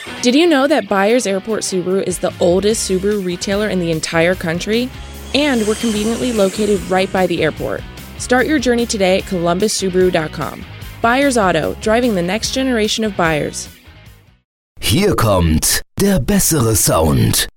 Did you know that Byers Airport Subaru is the oldest Subaru retailer in the entire country? And we're conveniently located right by the airport. Start your journey today at columbussubaru.com. Byers Auto, driving the next generation of buyers. Hier kommt der bessere Sound.